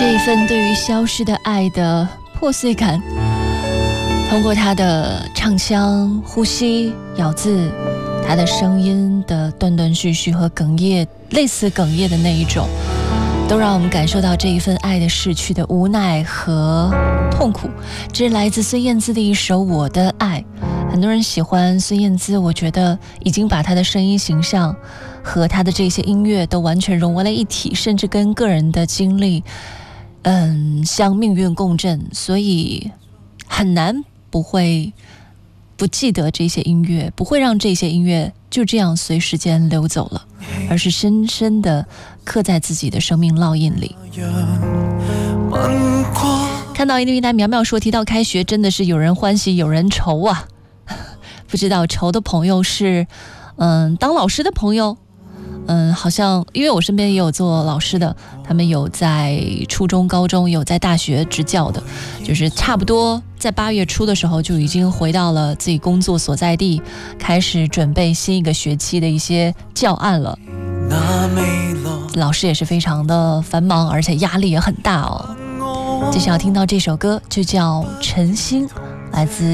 这一份对于消失的爱的破碎感，通过他的唱腔、呼吸、咬字，他的声音的断断续续和哽咽，类似哽咽的那一种，都让我们感受到这一份爱的逝去的无奈和痛苦。这是来自孙燕姿的一首《我的爱》。很多人喜欢孙燕姿，我觉得已经把她的声音形象和她的这些音乐都完全融为了一体，甚至跟个人的经历相命运共振，所以很难不记得这些音乐，不会让这些音乐就这样随时间流走了，而是深深地刻在自己的生命烙印里。看到一位苗苗说，提到开学真的是有人欢喜有人愁啊。不知道愁的朋友是当老师的朋友，好像因为我身边也有做老师的，他们有在初中高中，有在大学执教的，就是差不多在8月初的时候就已经回到了自己工作所在地，开始准备新一个学期的一些教案了。老师也是非常的繁忙，而且压力也很大哦。接下来听到这首歌就叫《晨星》，来自